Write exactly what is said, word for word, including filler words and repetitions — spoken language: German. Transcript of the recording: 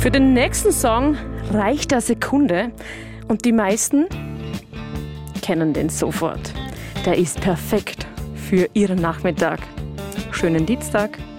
Für den nächsten Song reicht eine Sekunde und die meisten kennen den sofort. Der ist perfekt für Ihren Nachmittag. Schönen Dienstag.